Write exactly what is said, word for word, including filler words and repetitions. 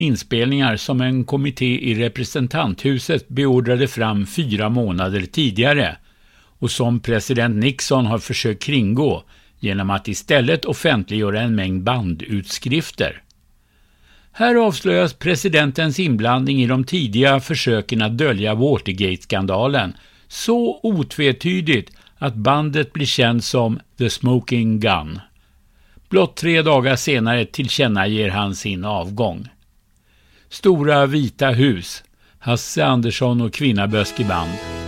inspelningar som en kommitté i representanthuset beordrade fram fyra månader tidigare och som president Nixon har försökt kringgå genom att istället offentliggöra en mängd bandutskrifter. Här avslöjas presidentens inblandning i de tidiga försöken att dölja Watergate-skandalen så otvetydigt att bandet blir känt som The Smoking Gun. Blott tre dagar senare tillkännager han sin avgång. Stora vita hus, Hasse Andersson och Kvinnaböske band.